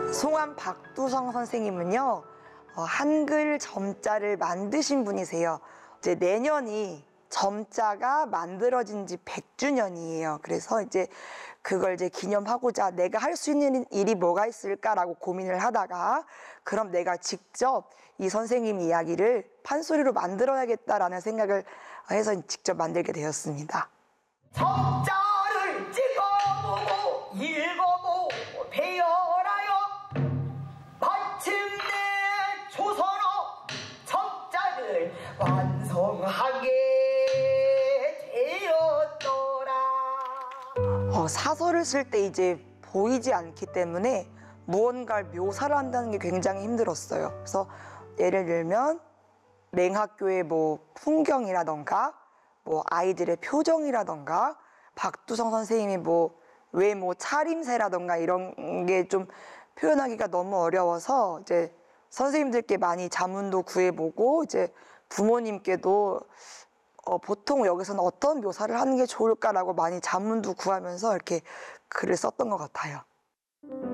송암 박두성 선생님은요, 한글 점자를 만드신 분이세요. 이제 내년이 점자가 만들어진 지 100주년이에요. 그래서 이제 그걸 이제 기념하고자 내가 할 수 있는 일이 뭐가 있을까라고 고민을 하다가, 그럼 내가 직접 이 선생님 이야기를 판소리로 만들어야겠다라는 생각을 해서 직접 만들게 되었습니다. 점자를 찍어보고 읽어보고 배열하여 마침내 조선어 점자를 완성하게 되었더라. 사설을 쓸 때 이제 보이지 않기 때문에 무언가를 묘사를 한다는 게 굉장히 힘들었어요. 그래서 예를 들면 맹학교의 뭐 풍경이라던가 뭐 아이들의 표정이라던가 박두성 선생님이 왜 차림새라던가 이런 게 좀 표현하기가 너무 어려워서 이제 선생님들께 많이 자문도 구해보고 이제 부모님께도 보통 여기서는 어떤 묘사를 하는 게 좋을까라고 많이 자문도 구하면서 이렇게 글을 썼던 것 같아요.